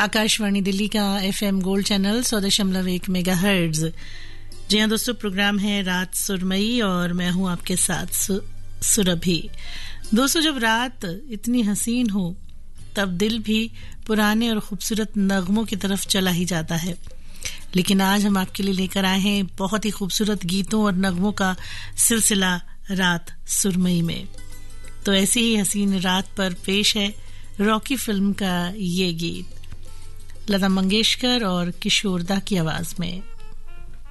आकाशवाणी दिल्ली का FM gold channel 100.1 megahertz. जी हाँ दोस्तों, प्रोग्राम है रात सुरमई और मैं हूँ आपके साथ सुरभि। दोस्तों, जब रात इतनी हसीन हो तब दिल भी पुराने और खूबसूरत नगमों की तरफ चला ही जाता है। लेकिन आज हम आपके लिए लेकर आए हैं बहुत ही खूबसूरत गीतों और नगमों का सिलसिला रात सुरमई में। तो ऐसी ही हसीन रात पर पेश है रॉकी फिल्म का ये गीत, लता मंगेशकर और किशोर दा की आवाज में।